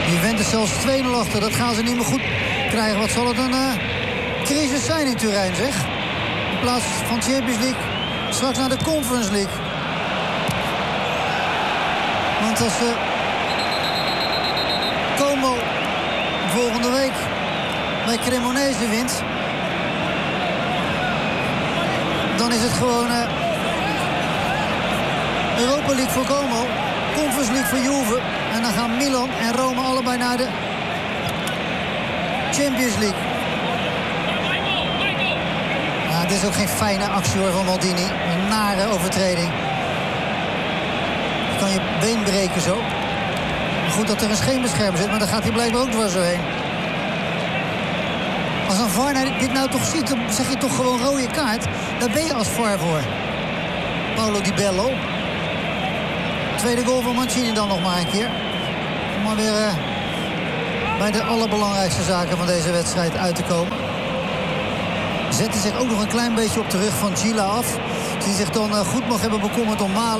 Juventus zelfs 2-0 achter. Dat gaan ze niet meer goed krijgen. Wat zal het een crisis zijn in Turijn, zeg. In plaats van Champions League straks naar de Conference League. Want als Como volgende week bij Cremonese wint, dan is het gewoon Europa League voor Como, Conference League voor Juve. En dan gaan Milan en Rome allebei naar de Champions League. Ja, dit is ook geen fijne actie hoor van Maldini. Een nare overtreding. Je kan je been breken zo. Goed dat er een scheenbeschermer zit, maar dan gaat hij blijkbaar ook dwars doorheen. Als een VAR dit nou toch ziet, dan zeg je toch gewoon rode kaart. Daar ben je als VAR voor. Paulo Di Bello. Tweede goal van Mancini dan nog maar een keer. Om maar weer bij de allerbelangrijkste zaken van deze wedstrijd uit te komen. Zette zich ook nog een klein beetje op de rug van Gila af. Die zich dan goed mag hebben bekommerd om Malen.